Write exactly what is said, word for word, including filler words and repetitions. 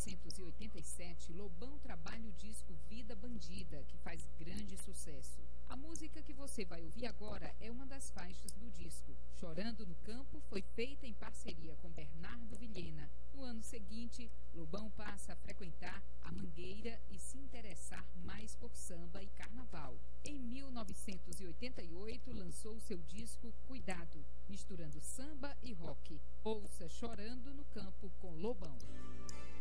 novecentos e oitenta e sete, Lobão trabalha o disco Vida Bandida, que faz grande sucesso. A música que você vai ouvir agora é uma das faixas do disco. Chorando no Campo foi feita em parceria com Bernardo Vilhena. No ano seguinte, Lobão passa a frequentar a Mangueira e se interessar mais por samba e carnaval. Em mil novecentos e oitenta e oito, lançou seu disco Cuidado, misturando samba e rock. Ouça Chorando no Campo com Lobão.